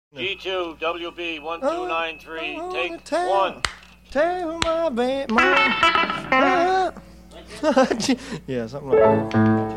G2 WB 1293. Oh, Take tell- one. Tell my baby, yeah, something like that.